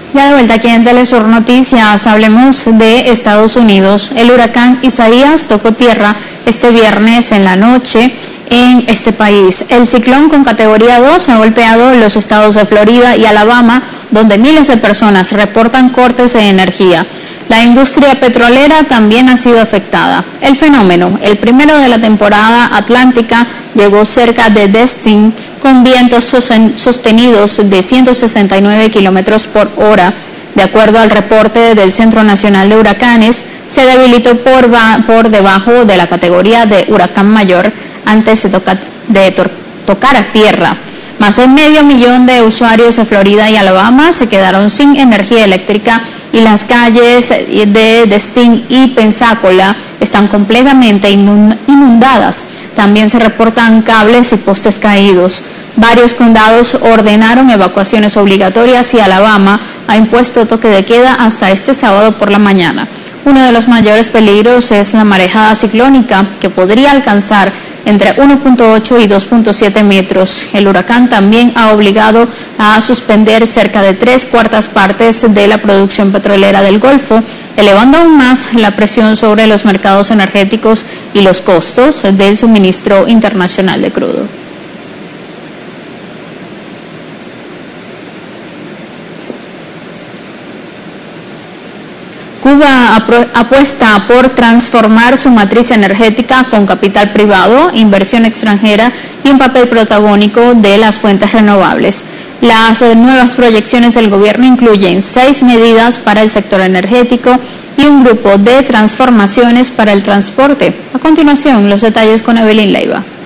Ya de vuelta aquí en Telesur Noticias, hablemos de Estados Unidos. El huracán Isaías tocó tierra este viernes en la noche en este país. El ciclón con categoría 2 ha golpeado los estados de Florida y Alabama, donde miles de personas reportan cortes de energía. La industria petrolera también ha sido afectada. El fenómeno, el primero de la temporada atlántica, llegó cerca de Destin con vientos sostenidos de 169 kilómetros por hora. De acuerdo al reporte del Centro Nacional de Huracanes, se debilitó por debajo de la categoría de huracán mayor antes de tocar a tierra. Más de 500,000 de usuarios de Florida y Alabama se quedaron sin energía eléctrica y las calles de Destin y Pensacola están completamente inundadas. También se reportan cables y postes caídos. Varios condados ordenaron evacuaciones obligatorias y Alabama ha impuesto toque de queda hasta este sábado por la mañana. Uno de los mayores peligros es la marejada ciclónica, que podría alcanzar entre 1.8 y 2.7 metros. El huracán también ha obligado a suspender cerca de 3/4 partes de la producción petrolera del Golfo, elevando aún más la presión sobre los mercados energéticos y los costos del suministro internacional de crudo. Cuba apuesta por transformar su matriz energética con capital privado, inversión extranjera y un papel protagónico de las fuentes renovables. Las nuevas proyecciones del gobierno incluyen 6 medidas para el sector energético y un grupo de transformaciones para el transporte. A continuación, los detalles con Evelyn Leiva.